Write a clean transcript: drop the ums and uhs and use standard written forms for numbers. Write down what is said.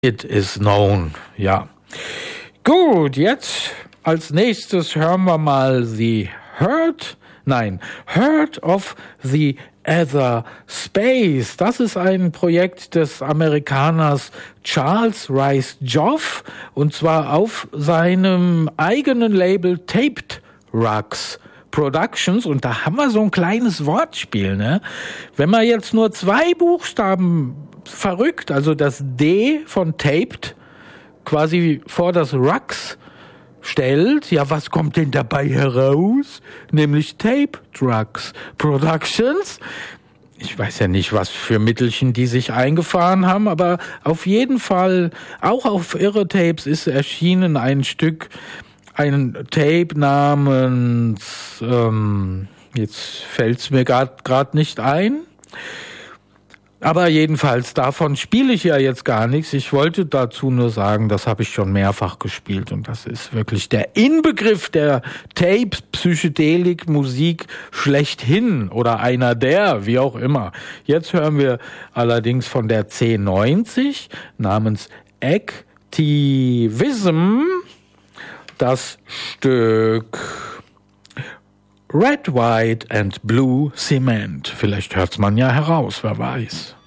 It is known, ja. Gut, jetzt als nächstes hören wir mal Heard of the Other Space. Das ist ein Projekt des Amerikaners Charles Rice Joff und zwar auf seinem eigenen Label Taped Rugs Productions, und da haben wir so ein kleines Wortspiel, ne? Wenn man jetzt nur 2 Buchstaben verrückt, also das D von Taped quasi vor das Rugs stellt, ja, was kommt denn dabei heraus? Nämlich Tape Rugs Productions. Ich weiß ja nicht, was für Mittelchen die sich eingefahren haben, aber auf jeden Fall, auch auf Irre-Tapes ist erschienen ein Tape namens, jetzt fällt's mir grad nicht ein, aber jedenfalls, davon spiele ich ja jetzt gar nichts. Ich wollte dazu nur sagen, das habe ich schon mehrfach gespielt und das ist wirklich der Inbegriff der Tape-Psychedelik-Musik schlechthin oder einer der, wie auch immer. Jetzt hören wir allerdings von der C90 namens Activism das Stück Red, White and Blue Cement. Vielleicht hört's man ja heraus, wer weiß.